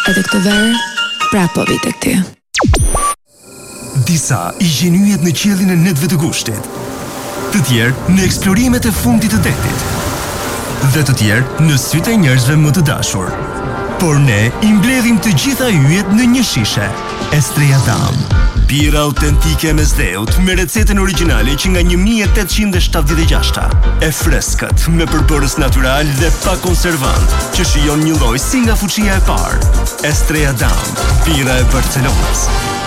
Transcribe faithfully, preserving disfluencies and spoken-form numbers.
Edhe këtë verë, prapo vi tek ty. Disa i gjenyjet në qiellin e netëve të gushtit, të tjerë në eksplorimet e fundit të detit, dhe të tjerë në sytë e njerëzve më të dashur. Por ne i mbledhim të gjitha yjet në një shishe. Estrella Damm, bira autentike me zdheut, me recetën origjinale që nga një mijë e tetëqind e shtatëdhjetë e gjashta. E freskët, me përbërës natyral dhe pa konservant, që shijon një lloj si nga fuqia e parë. Estrella Damm, bira e Barcelonës.